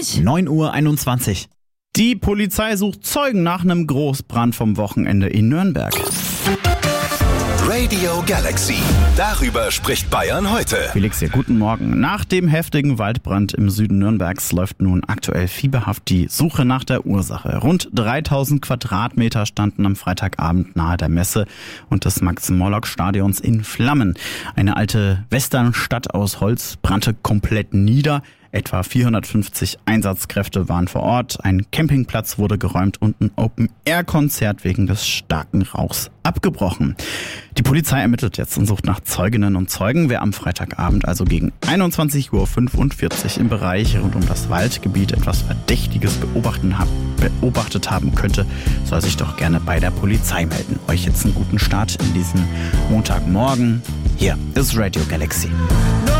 nicht. 9:21 Uhr. Die Polizei sucht Zeugen nach einem Großbrand vom Wochenende in Nürnberg. Radio Galaxy. Darüber spricht Bayern heute. Felix hier, guten Morgen. Nach dem heftigen Waldbrand im Süden Nürnbergs läuft nun aktuell fieberhaft die Suche nach der Ursache. Rund 3000 Quadratmeter standen am Freitagabend nahe der Messe und des Max-Morlock-Stadions in Flammen. Eine alte Westernstadt aus Holz brannte komplett nieder. Etwa 450 Einsatzkräfte waren vor Ort, ein Campingplatz wurde geräumt und ein Open-Air-Konzert wegen des starken Rauchs abgebrochen. Die Polizei ermittelt jetzt und sucht nach Zeuginnen und Zeugen. Wer am Freitagabend also gegen 21:45 Uhr im Bereich rund um das Waldgebiet etwas Verdächtiges beobachtet haben könnte, soll sich doch gerne bei der Polizei melden. Euch jetzt einen guten Start in diesen Montagmorgen. Hier ist Radio Galaxy.